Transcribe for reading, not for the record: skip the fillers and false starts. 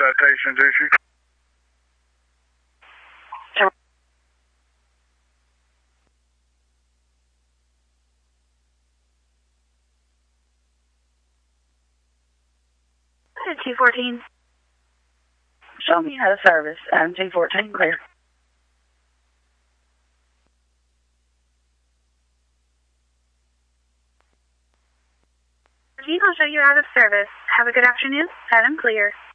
citations issued. 214. Show me how to service. Item 214, clear. The vehicle show you're out of service. Have a good afternoon. Item clear.